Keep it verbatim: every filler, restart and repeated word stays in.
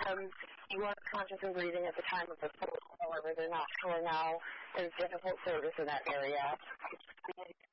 Um, he was conscious and breathing at the time of the fall. However, they're not sure now. There's difficult service in that area.